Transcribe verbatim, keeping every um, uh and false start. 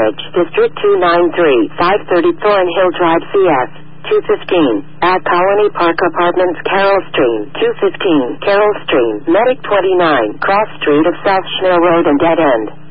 Village, District two ninety-three, five thirty Thornhill Drive, C S two fifteen. At Colony Park Apartments, Carroll Stream, two fifteen. Carroll Stream, Medic twenty-nine, Cross Street of South Schnell Road and Dead End.